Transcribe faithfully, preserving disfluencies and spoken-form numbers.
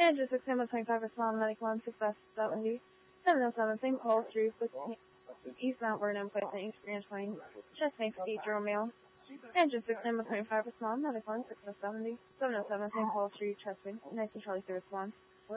Andrew six number twenty-five respond medical one success seventy seven oh seven Saint Paul Street East Mount Vernon Place Experience Twenty Chest Bank Eight Romeo. Andrew six number twenty-five respond medical one success seventy seven oh seven Saint Paul Street Chest Bank nineteen Charlie Service One.